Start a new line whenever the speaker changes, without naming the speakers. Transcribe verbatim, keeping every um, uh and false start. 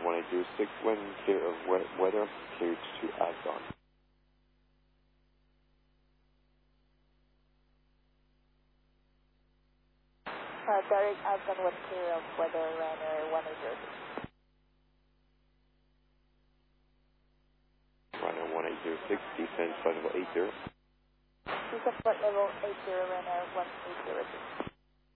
one eight zero six, when clear of we- weather, cleared to Asgard.
Uh, direct Asgard one clear of weather, runner one eight zero six.
Runner one eight zero six, descend flight level eight zero.
Descend flight level eight zero, runner one eight zero six.